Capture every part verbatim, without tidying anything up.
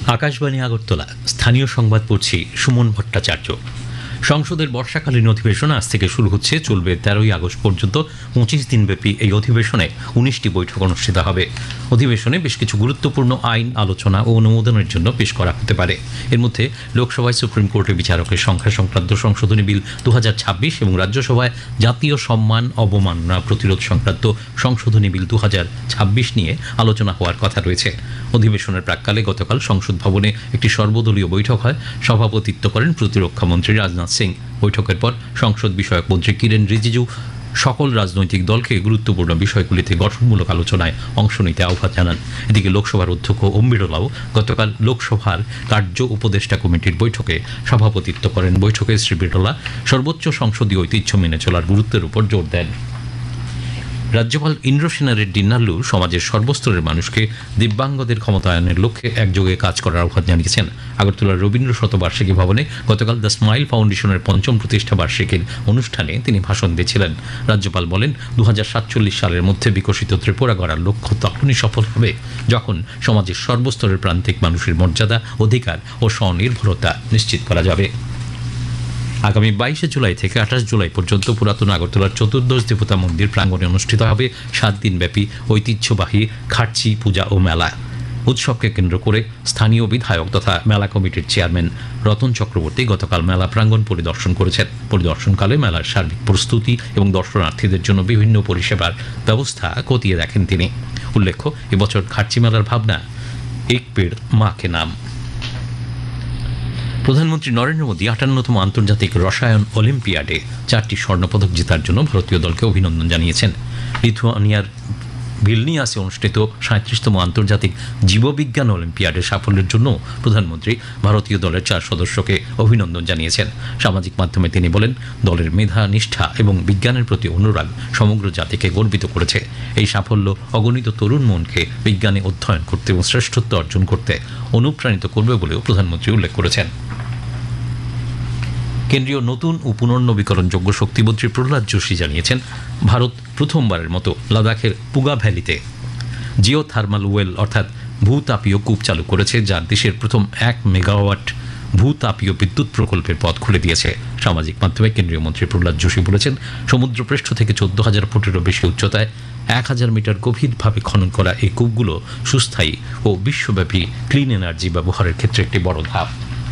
আকাশবাণী আগরতলা স্থানীয় সংবাদ পড়ছি সুমন ভট্টাচার্য। সংসদের বর্ষাকালীন অধিবেশন আজ থেকে শুরু হচ্ছে, চলবে তেরোই আগস্ট পর্যন্ত। পঁচিশ দিনব্যাপী এই অধিবেশনে উনিশটি বৈঠক অনুষ্ঠিত হবে। অধিবেশনে বেশ কিছু গুরুত্বপূর্ণ আইন আলোচনা ও অনুমোদনের জন্য পেশ করা হতে পারে। এর মধ্যে লোকসভায় সুপ্রিম কোর্টের বিচারকের সংখ্যা সংক্রান্ত সংশোধনী বিল দু হাজার ছাব্বিশ এবং রাজ্যসভায় জাতীয় সম্মান অবমাননা প্রতিরোধ সংক্রান্ত সংশোধনী বিল দু হাজার ছাব্বিশ নিয়ে আলোচনা হওয়ার কথা রয়েছে। অধিবেশনের প্রাক্কালে গতকাল সংসদ ভবনে একটি সর্বদলীয় বৈঠক হয়। সভাপতিত্ব করেন প্রতিরক্ষা মন্ত্রী রাজনাথ সিং। বৈঠকের পর সংসদ বিষয়ক মন্ত্রী কিরেন রিজিজু সকল রাজনৈতিক দলকে গুরুত্বপূর্ণ বিষয়গুলিতে গঠনমূলক আলোচনায় অংশ নিতে আহ্বান জানান। এদিকে লোকসভার অধ্যক্ষ ওম বিড়লাও গতকাল লোকসভার কার্য উপদেষ্টা কমিটির বৈঠকে সভাপতিত্ব করেন। বৈঠকে শ্রী বিড়লা সর্বোচ্চ সংসদীয় ঐতিহ্য মেনে চলার গুরুত্বের উপর জোর দেন। রাজ্যপাল ইন্দ্রসেনা রেড্ডি নাল্লু সমাজের সর্বস্তরের মানুষকে দিব্যাঙ্গদের ক্ষমতায়নের লক্ষ্যে একযোগে কাজ করার আহ্বান জানিয়েছেন। আগরতলার রবীন্দ্র শতবার্ষিকী ভবনে গতকাল দ্য স্মাইল ফাউন্ডেশনের পঞ্চম প্রতিষ্ঠা বার্ষিকীর অনুষ্ঠানে তিনি ভাষণ দিয়েছিলেন। রাজ্যপাল বলেন, দু হাজার সাতচল্লিশ সালের মধ্যে বিকশিত ত্রিপুরা গড়ার লক্ষ্য তখনই সফল হবে যখন সমাজের সর্বস্তরের প্রান্তিক মানুষের মর্যাদা, অধিকার ও স্বনির্ভরতা নিশ্চিত করা যাবে। আগামী বাইশে জুলাই থেকে আঠাশ জুলাই পর্যন্ত পুরাতন আগরতলার চতুর্দশ দেবতা মন্দির প্রাঙ্গণে অনুষ্ঠিত হবে সাত দিনব্যাপী ঐতিহ্যবাহী খার্চি পূজা ও মেলা। উৎসবকে কেন্দ্র করে স্থানীয় বিধায়ক তথা মেলা কমিটির চেয়ারম্যান রতন চক্রবর্তী গতকাল মেলা প্রাঙ্গণ পরিদর্শন করেছেন। পরিদর্শনকালে মেলার সার্বিক প্রস্তুতি এবং দর্শনার্থীদের জন্য বিভিন্ন পরিষেবার ব্যবস্থা খতিয়ে দেখেন তিনি। উল্লেখ্য, এবছর খার্চি মেলার ভাবনা এক পেড় মা কে নাম। প্রধানমন্ত্রী নরেন্দ্র মোদী আটান্নতম আন্তর্জাতিক রসায়ন অলিম্পিয়াডে চারটি স্বর্ণপদক জেতার জন্য ভারতীয় দলকে অভিনন্দন জানিয়েছেন। লিথুয়ানিয়ার ভিলনিয়াসে অনুষ্ঠিত সাঁত্রিশতম আন্তর্জাতিক জীববিজ্ঞান অলিম্পিয়াডের সাফল্যের জন্য প্রধানমন্ত্রী ভারতীয় দলের চার সদস্যকে অভিনন্দন জানিয়েছেন। সামাজিক মাধ্যমে তিনি বলেন, দলের মেধা, নিষ্ঠা এবং বিজ্ঞানের প্রতি অনুরাগ সমগ্র জাতিকে গর্বিত করেছে। এই সাফল্য অগণিত তরুণ মনকে বিজ্ঞানে অধ্যয়ন করতে এবং শ্রেষ্ঠত্ব অর্জন করতে অনুপ্রাণিত করবে বলেও প্রধানমন্ত্রী উল্লেখ করেছেন। কেন্দ্রীয় নতুন ও পুনর্নবীকরণযোগ্য শক্তিমন্ত্রী প্রহ্লাদ যোশী জানিয়েছেন, ভারত প্রথমবারের মতো লাদাখের পুগা ভ্যালিতে জিও থার্মাল ওয়েল অর্থাৎ ভূতাপীয় কূপ চালু করেছে, যা দেশের প্রথম এক মেগাওয়াট ভূতাপীয় বিদ্যুৎ প্রকল্পের পথ খুলে দিয়েছে। সামাজিক মাধ্যমে কেন্দ্রীয় মন্ত্রী প্রহ্লাদ যোশী বলেছেন, সমুদ্রপৃষ্ঠ থেকে চোদ্দ হাজার ফুটেরও বেশি উচ্চতায় এক হাজার মিটার গভীরভাবে খনন করা এই কূপগুলো সুস্থায়ী ও বিশ্বব্যাপী ক্লিন এনার্জি ব্যবহারের ক্ষেত্রে একটি বড় ধাপ।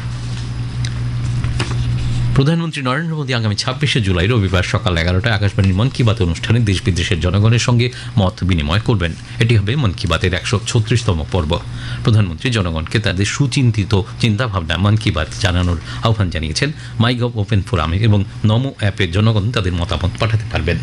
প্রধানমন্ত্রী নরেন্দ্র মোদী আগামী ছাব্বিশে জুলাই রবিবার সকাল এগারোটায় আকাশবাণীর মন কি বাত অনুষ্ঠানে দেশ বিদেশের জনগণের সঙ্গে মত বিনিময় করবেন। এটি হবে মন কি বাতের একশো ছত্রিশতম পর্ব। প্রধানমন্ত্রী জনগণকে তাদের সুচিন্তিত চিন্তাভাবনা মন কি বাত জানানোর আহ্বান জানিয়েছেন। মাইগভ ওপেন ফোরামে এবং নমো অ্যাপে জনগণ তাদের মতামত পাঠাতে পারবেন।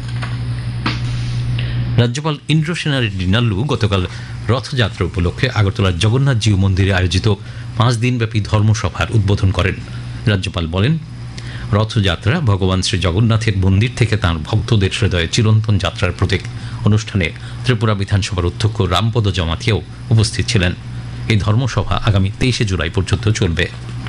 রাজ্যপাল ইন্দ্রসেনা রেড্ডি নাল্লু গতকাল রথযাত্রা উপলক্ষে আগরতলার জগন্নাথ জিউ মন্দিরে আয়োজিত পাঁচ দিনব্যাপী ধর্মসভার উদ্বোধন করেন। রাজ্যপাল বলেন, রথযাত্রা ভগবান শ্রী জগন্নাথের মন্দির থেকে তাঁর ভক্তদের হৃদয়ে চিরন্তন যাত্রার প্রতীক। অনুষ্ঠানে ত্রিপুরা বিধানসভার অধ্যক্ষ রামপদ জমাতিয়াও উপস্থিত ছিলেন। এই ধর্মসভা আগামী তেইশে জুলাই পর্যন্ত চলবে।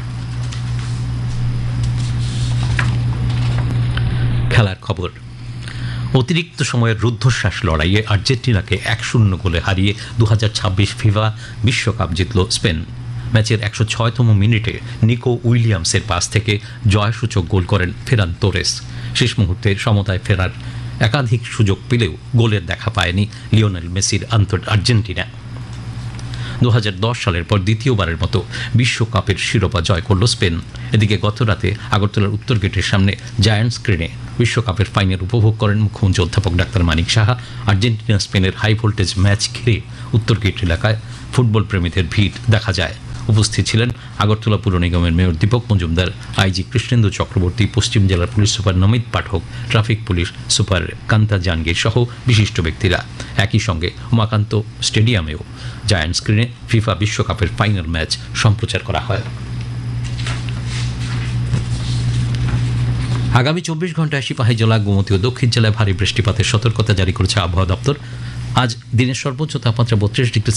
খেলার খবর। অতিরিক্ত সময়ের রুদ্ধশ্বাস লড়াইয়ে আর্জেন্টিনাকে এক শূন্য গোলে হারিয়ে দু হাজার ছাব্বিশ ফিফা বিশ্বকাপ জিতল স্পেন। ম্যাচের একশো ছয়তম মিনিটে নিকো উইলিয়ামসের পাস থেকে জয়সূচক গোল করেন ফেরান তোরেস। শেষ মুহূর্তে সমতায় ফেরার একাধিক সুযোগ পেলেও গোলের দেখা পায়নি লিওনেল মেসির আন্তর আর্জেন্টিনা। দু হাজার দশ সালের পর দ্বিতীয়বারের মতো বিশ্বকাপের শিরোপা জয় করল স্পেন। এদিকে গতরাতে আগরতলার উত্তর গেটের সামনে জায়ান্ট স্ক্রিনে বিশ্বকাপের ফাইনাল উপভোগ করেন মুখ্যমন্ত্রী অধ্যাপক ডাক্তার মানিক সাহা। আর্জেন্টিনা স্পেনের হাই ভোল্টেজ ম্যাচ ঘিরে উত্তর গেট এলাকায় ফুটবল প্রেমীদের ভিড় দেখা যায়। উপস্থিত ছিলেন আগরতলা পুর নিগমের মেয়র দীপক মজুমদার, আইজি কৃষ্ণেন্দু চক্রবর্তী, পশ্চিম জেলার পুলিশ সুপার নমিত পাঠক, traffic police super Kanta Jahangir সহ বিশিষ্ট ব্যক্তিরা। একই সঙ্গে উমাকান্ত স্টেডিয়ামেও জায়ান্ট স্ক্রিনে ফিফা বিশ্বকাপের ফাইনাল ম্যাচ সম্প্রচার করা হয়। আগামী চব্বিশ ঘন্টায় সিপাহীজলা, গোমতী ও দক্ষিণ জেলায় ভারী বৃষ্টিপাতের সতর্কতা জারি করেছে আবহাওয়া দপ্তর। আজ দিনের সর্বোচ্চ তাপমাত্রা বত্রিশ ডিগ্রি